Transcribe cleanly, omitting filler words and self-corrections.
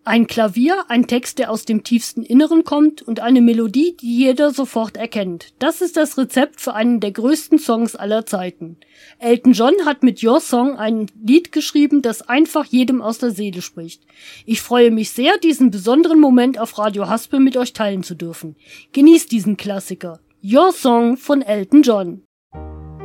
Ein Klavier, ein Text, der aus dem tiefsten Inneren kommt und eine Melodie, die jeder sofort erkennt. Das ist das Rezept für einen der größten Songs aller Zeiten. Elton John hat mit Your Song ein Lied geschrieben, das einfach jedem aus der Seele spricht. Ich freue mich sehr, diesen besonderen Moment auf Radio Haspel mit euch teilen zu dürfen. Genießt diesen Klassiker. Your Song von Elton John.